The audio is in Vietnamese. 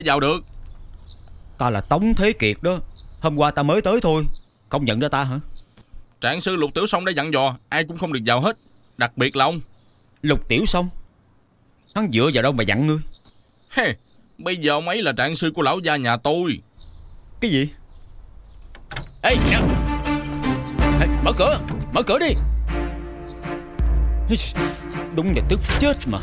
vào được. Ta là Tống Thế Kiệt đó. Hôm qua ta mới tới thôi. Không nhận ra ta hả? Trạng sư Lục Tiểu Song đã dặn dò ai cũng không được vào hết, đặc biệt là ông. Lục Tiểu Song? Hắn dựa vào đâu mà dặn ngươi? Bây giờ ông ấy là trạng sư của lão gia nhà tôi. Cái gì? Ê, mở cửa. Mở cửa đi. Đúng là tức chết mà.